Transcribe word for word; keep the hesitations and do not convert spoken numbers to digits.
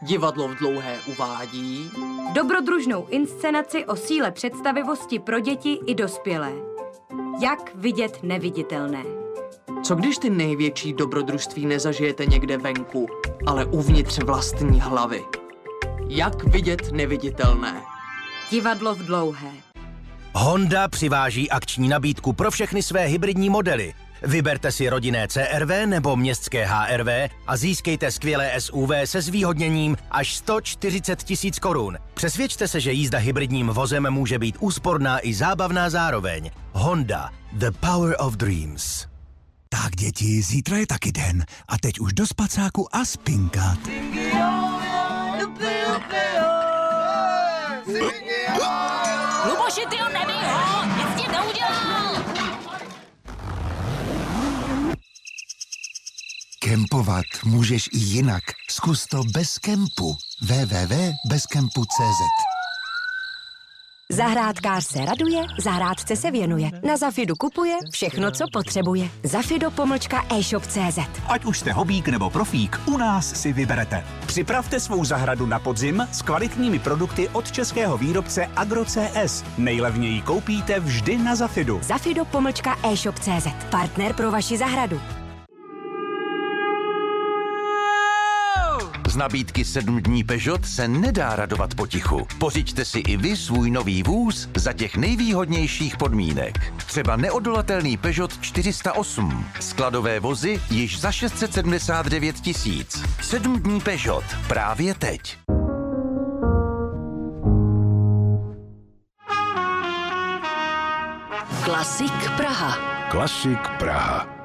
Divadlo v Dlouhé uvádí dobrodružnou inscenaci o síle představivosti pro děti i dospělé. Jak vidět neviditelné. Co když ty největší dobrodružství nezažijete někde venku, ale uvnitř vlastní hlavy? Jak vidět neviditelné? Divadlo v Dlouhé. Honda přiváží akční nabídku pro všechny své hybridní modely. Vyberte si rodinné C R V nebo městské H R V a získejte skvělé S U V se zvýhodněním až sto čtyřicet tisíc korun. Přesvědčte se, že jízda hybridním vozem může být úsporná i zábavná zároveň. Honda. The power of dreams. Tak děti, zítra je taky den a teď už do spacáku a spinkat. Luboši, ty ho nebij ho, nic ti neudělal! Kempovat můžeš i jinak. Zkus to bez kempu. w w w tečka bez kempu tečka c z Zahrádkář se raduje, zahrádce se věnuje. Na Zafidu kupuje všechno, co potřebuje. Zafido pomlčka e-shop tečka c z. Ať už jste hobík nebo profík, u nás si vyberete. Připravte svou zahradu na podzim s kvalitními produkty od českého výrobce Agro C S. Nejlevněji koupíte vždy na Zafidu. Zafido pomlčka e-shop tečka c z. Partner pro vaši zahradu. Z nabídky sedm dní Peugeot se nedá radovat potichu. Pořiďte si i vy svůj nový vůz za těch nejvýhodnějších podmínek. Třeba neodolatelný Peugeot čtyři sta osm. Skladové vozy již za šest set sedmdesát devět tisíc. sedm dní Peugeot. Právě teď. Klasik Praha. Klasik Praha.